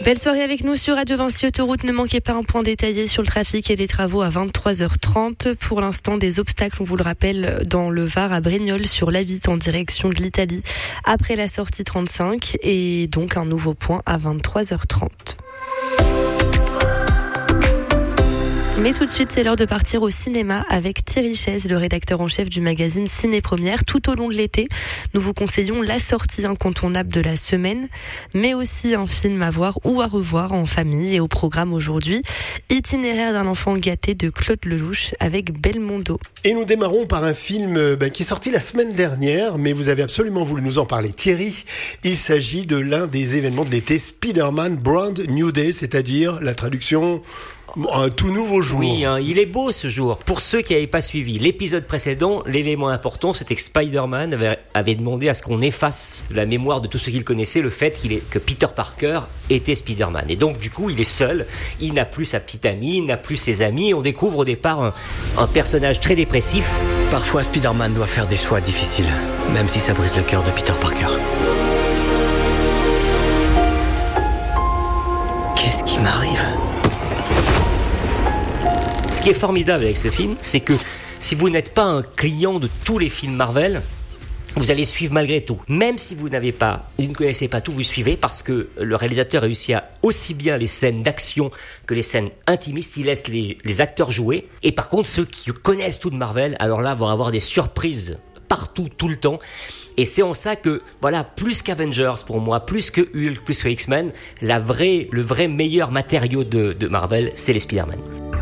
Belle soirée avec nous sur Radio Vinci Autoroute. Ne manquez pas un point détaillé sur le trafic et les travaux à 23h30. Pour l'instant, des obstacles, on vous le rappelle, dans le Var à Brignoles sur l'A8 en direction de l'Italie après la sortie 35 et donc un nouveau point à 23h30. Mais tout de suite, c'est l'heure de partir au cinéma avec Thierry Chaise, le rédacteur en chef du magazine Ciné Première. Tout au long de l'été, nous vous conseillons la sortie incontournable de la semaine, mais aussi un film à voir ou à revoir en famille. Et au programme aujourd'hui, Itinéraire d'un enfant gâté de Claude Lelouch avec Belmondo. Et nous démarrons par un film qui est sorti la semaine dernière, mais vous avez absolument voulu nous en parler, Thierry. Il s'agit de l'un des événements de l'été, Spider-Man Brand New Day, c'est-à-dire la traduction... un tout nouveau jour. Oui, il est beau ce jour. Pour ceux qui n'avaient pas suivi l'épisode précédent, l'élément important, c'était que Spider-Man avait demandé à ce qu'on efface la mémoire de tous ceux qu'il connaissait, le fait que Peter Parker était Spider-Man. Et donc, du coup, il est seul. Il n'a plus sa petite amie, il n'a plus ses amis. On découvre au départ un personnage très dépressif. Parfois, Spider-Man doit faire des choix difficiles, même si ça brise le cœur de Peter Parker. Qu'est-ce qui m'arrive ? Ce qui est formidable avec ce film, c'est que si vous n'êtes pas un client de tous les films Marvel, vous allez suivre malgré tout. Même si vous ne connaissez pas tout, vous suivez parce que le réalisateur réussit à aussi bien les scènes d'action que les scènes intimistes. Il laisse les acteurs jouer. Et par contre, ceux qui connaissent tout de Marvel, alors là, vont avoir des surprises partout, tout le temps. Et c'est en ça que, voilà, plus qu'Avengers pour moi, plus que Hulk, plus que X-Men, le vrai meilleur matériau de Marvel, c'est les Spider-Man.